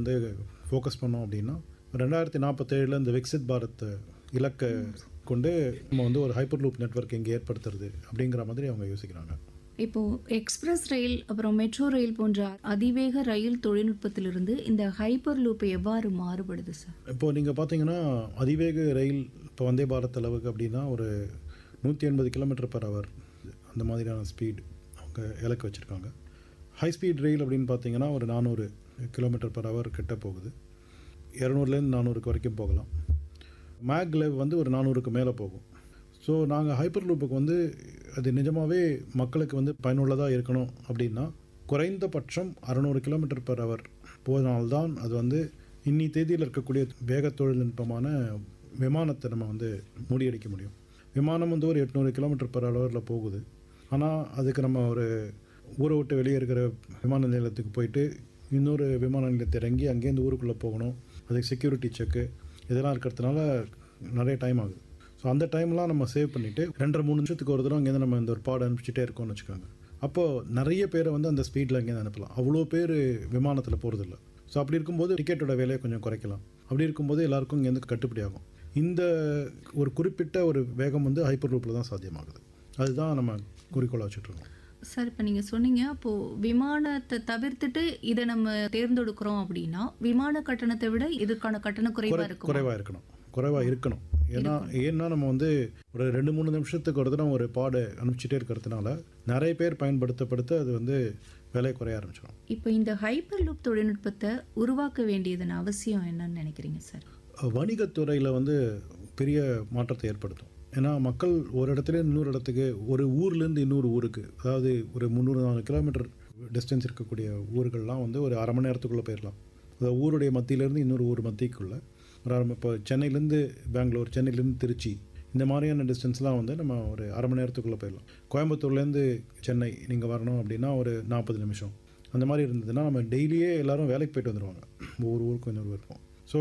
வந்து ஃபோக்கஸ் பண்ணோம் அப்படின்னா 2047 இந்த விக்சித் பாரத் இலக்கை கொண்டு நம்ம வந்து ஒரு ஹைப்பர் லூப் நெட்வொர்க் இங்கே ஏற்படுத்துறது அப்படிங்கிற மாதிரி அவங்க யோசிக்கிறாங்க. இப்போது எக்ஸ்பிரஸ் ரயில் அப்புறம் மெட்ரோ ரயில் போன்ற அதிவேக ரயில் தொழில்நுட்பத்திலிருந்து இந்த ஹைப்பர் லூப் எவ்வாறு மாறுபடுது சார்? இப்போது நீங்கள் பார்த்தீங்கன்னா அதிவேக ரயில் இப்போ வந்தே பாரத் அளவுக்கு அப்படின்னா ஒரு 180 km/h அந்த மாதிரியான ஸ்பீட் அவங்க இலக்கு வச்சுருக்காங்க. ஹை ஸ்பீட் ரயில் அப்படின்னு பார்த்தீங்கன்னா ஒரு 400 km/h கிட்ட போகுது. 200லேருந்து 400 வரைக்கும் போகலாம். மேக்லெவ் வந்து ஒரு 400க்கு மேலே போகும். ஸோ நாங்கள் ஹைப்பர் லூப்புக்கு வந்து அது நிஜமாகவே மக்களுக்கு வந்து பயனுள்ளதாக இருக்கணும் அப்படின்னா குறைந்தபட்சம் 600 km/h போனால்தான் அது வந்து இன்னி தேதியில் இருக்கக்கூடிய வேக தொழில்நுட்பமான விமானத்தை நம்ம வந்து முறியடிக்க முடியும். விமானம் வந்து ஒரு 800 km/h போகுது. ஆனால் அதுக்கு நம்ம ஒரு ஊரை விட்டு வெளியே இருக்கிற விமான நிலையத்துக்கு போயிட்டு இன்னொரு விமான நிலையத்தை இறங்கி அங்கேருந்து ஊருக்குள்ளே போகணும். அதுக்கு செக்யூரிட்டி செக்கு இதெல்லாம் இருக்கிறதுனால நிறைய டைம் ஆகுது. ஸோ அந்த டைம்லாம் நம்ம சேவ் பண்ணிவிட்டு 2-3 நிமிஷத்துக்கு ஒரு தடவை அங்கேருந்து நம்ம இந்த ஒரு பாடம் அனுப்பிச்சிட்டே இருக்கோம்னு வச்சுக்கோங்க. அப்போது நிறைய பேரை வந்து அந்த ஸ்பீடில் அங்கேருந்து அனுப்பலாம். அவ்வளோ பேர் விமானத்தில் போகிறதில்ல. ஸோ அப்படி இருக்கும்போது டிக்கெட்டோட விலையை கொஞ்சம் குறைக்கலாம். அப்படி இருக்கும்போது எல்லாருக்கும் இங்கேருந்து கட்டுப்படி ஆகும். இந்த ஒரு குறிப்பிட்ட ஒரு வேகம் வந்து ஹைப்பர் லூப்பில் தான் சாத்தியமாகுது. அதுதான் நம்ம குறிக்கோளாக வச்சுட்ருக்கோம். சார், இப்போ நீங்கள் சொன்னீங்க, அப்போது விமானத்தை தவிர்த்துட்டு இதை நம்ம தேர்ந்தெடுக்கிறோம் அப்படின்னா விமான கட்டணத்தை விட இதுக்கான கட்டணம் குறைவாக இருக்கணும். ஏன்னா நம்ம வந்து ஒரு 2-3 நிமிஷத்துக்கு ஒரு தடவை ஒரு பாடு அனுப்பிச்சிட்டே இருக்கிறதுனால நிறைய பேர் பயன்படுத்த அது வந்து விலை குறைய ஆரம்பிச்சிடும். இப்போ இந்த ஹைப்பர் லூப் தொழில்நுட்பத்தை உருவாக்க வேண்டியதன் அவசியம் என்னன்னு நினைக்கிறீங்க சார்? வணிகத்துறையில் வந்து பெரிய மாற்றத்தை ஏற்படுத்தும். ஏன்னா மக்கள் ஒரு இடத்துல இன்னொரு இடத்துக்கு, ஒரு ஊர்லேருந்து இன்னொரு ஊருக்கு, அதாவது ஒரு 300-400 கிலோமீட்டர் டிஸ்டன்ஸ் இருக்கக்கூடிய ஊர்கள்லாம் வந்து ஒரு அரை மணி நேரத்துக்குள்ளே போயிடலாம். அதாவது ஊருடைய மத்தியிலேருந்து இன்னொரு ஊர் மத்திக்குள்ளே இப்போ சென்னையிலேருந்து பெங்களூர், சென்னையிலேருந்து திருச்சி, இந்த மாதிரியான டிஸ்டன்ஸ்லாம் வந்து நம்ம ஒரு அரை மணி நேரத்துக்குள்ளே போயிடலாம். கோயம்புத்தூர்லேருந்து சென்னை நீங்கள் வரணும் அப்படின்னா ஒரு 40 நிமிஷம் அந்த மாதிரி இருந்ததுன்னா நம்ம டெய்லியே எல்லோரும் வேலைக்கு போயிட்டு வந்துடுவாங்க. ஒவ்வொரு ஊருக்கும் இன்னொரு இருக்கும். ஸோ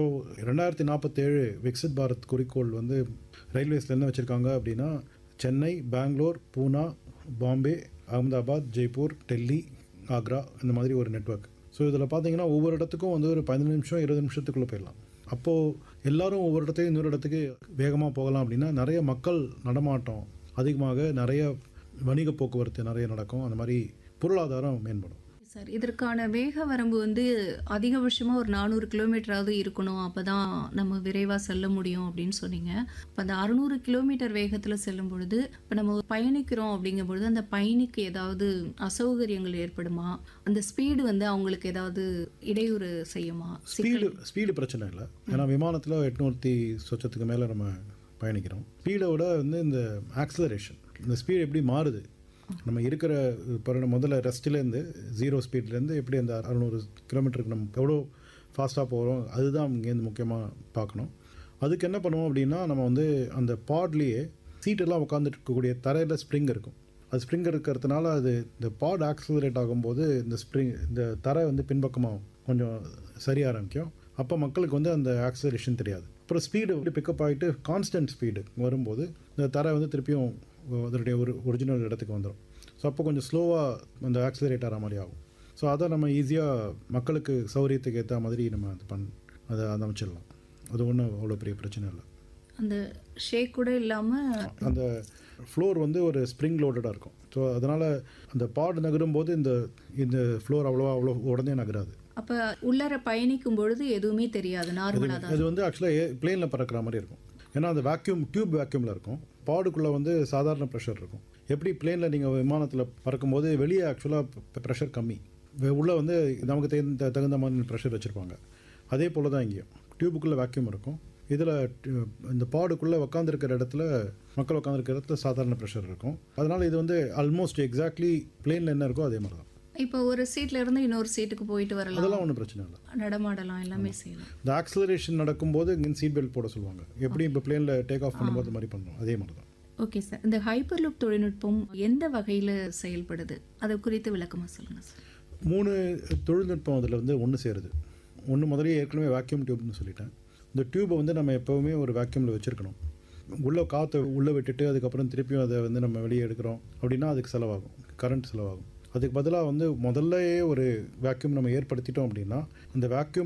2047 விக்சித் பாரத் குறிக்கோள் வந்து ரயில்வேஸில் என்ன வச்சுருக்காங்க அப்படின்னா சென்னை, பெங்களூர், பூனா, பாம்பே, அகமதாபாத், ஜெய்ப்பூர், டெல்லி, ஆக்ரா, இந்த மாதிரி ஒரு நெட்வொர்க். ஸோ இதில் பார்த்தீங்கன்னா ஒவ்வொரு இடத்துக்கும் வந்து ஒரு 15 நிமிஷம் 20 நிமிஷத்துக்குள்ளே போயிடலாம். அப்போது எல்லோரும் ஒவ்வொரு இடத்துக்கு இன்னொரு இடத்துக்கு வேகமாக போகலாம் அப்படின்னா நிறைய மக்கள் நடமாட்டம் அதிகமாக, நிறைய வணிக போக்குவரத்து நிறைய நடக்கும். அந்த மாதிரி பொருளாதாரம் மேம்படும். சார், இதற்கான வேக வரம்பு வந்து அதிகபட்சமாக ஒரு 400 கிலோமீட்டராவது இருக்கணும், அப்போ தான் நம்ம விரைவாக செல்ல முடியும் அப்படின்னு சொன்னீங்க. இப்போ அந்த 600 கிலோமீட்டர் வேகத்தில் செல்லும் பொழுது இப்போ நம்ம பயணிக்கிறோம் அப்படிங்கும் பொழுது அந்த பயணிக்கு ஏதாவது அசௌகரியங்கள் ஏற்படுமா? அந்த ஸ்பீடு வந்து அவங்களுக்கு ஏதாவது இடையூறு செய்யுமா? ஸ்பீடு பிரச்சனை இல்லை. ஏன்னா விமானத்தில் 800 சொச்சத்துக்கு மேலே நம்ம பயணிக்கிறோம். ஸ்பீடோட வந்து இந்த ஆக்சிலரேஷன், இந்த ஸ்பீடு எப்படி மாறுது, நம்ம இருக்கிற முதல்ல ரெஸ்ட்லேருந்து 0 ஸ்பீட்லேருந்து எப்படி அந்த 600 கிலோமீட்டருக்கு நம்ம எவ்வளோ ஃபாஸ்ட்டாக போகிறோம், அதுதான் இங்கேருந்து முக்கியமாக பார்க்கணும். அதுக்கு என்ன பண்ணுவோம் அப்படின்னா நம்ம வந்து அந்த பாட்லேயே சீட்டெல்லாம் உட்காந்துட்டு இருக்கக்கூடிய தரையில் ஸ்ப்ரிங் இருக்கும். அது ஸ்ப்ரிங் இருக்கிறதுனால அது இந்த பாட் ஆக்சிலரேட் ஆகும்போது இந்த தரை வந்து பின்பக்கமாக கொஞ்சம் சரிய ஆரம்பிக்கும். அப்போ மக்களுக்கு வந்து அந்த ஆக்சிலரேஷன் தெரியாது. அப்புறம் ஸ்பீடு வந்து பிக்கப் ஆகிட்டு கான்ஸ்டன்ட் ஸ்பீடு வரும்போது இந்த தரை வந்து திருப்பியும் அதனுடைய ஒரு ஒரிஜினல் இடத்துக்கு வந்துடும். ஸோ அப்போ கொஞ்சம் ஸ்லோவாக அந்த ஆக்சிலரேட் ஆகிற மாதிரி ஆகும். ஸோ அதை நம்ம ஈஸியாக மக்களுக்கு சௌகரியத்துக்கு ஏற்ற மாதிரி நம்ம அதை அமைச்சிடலாம். அது ஒன்றும் அவ்வளோ பெரிய பிரச்சனை இல்லை. அந்த ஷேக் கூட இல்லாமல் அந்த ஃப்ளோர் வந்து ஒரு ஸ்ப்ரிங் லோடடாக இருக்கும். ஸோ அதனால் அந்த பாடு நகரும் போது இந்த ஃப்ளோர் அவ்வளோ உடனே நகராது. அப்போ உள்ளர பயணிக்கும் பொழுது எதுவுமே தெரியாது, நார்மலாக தான். அது வந்து ஆக்சுவலாக ப்ளேனில் பறக்கிற மாதிரி இருக்கும். ஏன்னா அந்த டியூப் வேக்யூமில் இருக்கும். பாடுக்குள்ளே வந்து சாதாரண ப்ரெஷர் இருக்கும். எப்படி பிளேனில் நீங்கள் விமானத்தில் பறக்கும்போது வெளியே ஆக்சுவலாக ப்ரெஷர் கம்மி, உள்ளே வந்து நமக்கு தகுந்த மாதிரி ப்ரெஷர் வச்சுருப்பாங்க. அதே போல் தான் இங்கேயும் டியூபுக்குள்ளே வேக்யூம் இருக்கும். இதில் இந்த பாடுக்குள்ளே உட்காந்துருக்கிற இடத்துல, மக்கள் உட்காந்துருக்கிற இடத்துல சாதாரண ப்ரெஷர் இருக்கும். அதனால் இது வந்து ஆல்மோஸ்ட் எக்ஸாக்ட்லி பிளேனில் என்ன இருக்கோ அதே மாதிரி தான். இப்போ ஒரு சீட்ல இருந்து இன்னொரு சீட்டுக்கு போயிட்டு வரலாம், அதெல்லாம் ஒன்றும் பிரச்சனை இல்லை. நடமாடலாம், எல்லாமே செய்யலாம். இந்த ஆக்சிலரேஷன் நடக்கும்போது இங்கே சீட் பெல்ட் போட சொல்லுவாங்க. எப்படி இப்போ பிளேனில் டேக் ஆஃப் பண்ணும்போது மாதிரி பண்ணணும், அதே மாதிரி தான். ஓகே சார், இந்த ஹைப்பர் லூப் தொழில்நுட்பம் எந்த வகையில் செயல்படுது, அதை குறித்து விளக்கமாக சொல்லுங்கள் சார். 3 தொழில்நுட்பம் அதில் வந்து ஒன்று சேருது. முதலே ஏற்கனவே வேக்யூம் டியூப்னு சொல்லிட்டேன். இந்த டியூப்பை வந்து நம்ம எப்போவுமே ஒரு வேக்யூமில் வச்சுருக்கணும். உள்ளே காற்றை உள்ளே விட்டுட்டு அதுக்கப்புறம் திருப்பியும் அதை வந்து நம்ம வெளியே எடுக்கிறோம் அப்படின்னா அதுக்கு செலவாகும், கரண்ட் செலவாகும். அதுக்கு பதிலாக வந்து முதல்லையே ஒரு வேக்யூம் நம்ம ஏற்படுத்திட்டோம் அப்படின்னா அந்த வேக்யூம்